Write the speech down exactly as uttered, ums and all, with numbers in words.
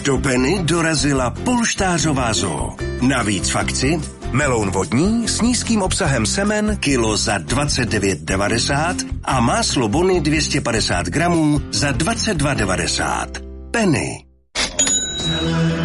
Do Penny dorazila polštářová zoo. Navíc v akci meloun vodní s nízkým obsahem semen kilo za dvacet devět devadesát a máslo Bonny dvě stě padesát gramů za dvacet dva devadesát. Penny.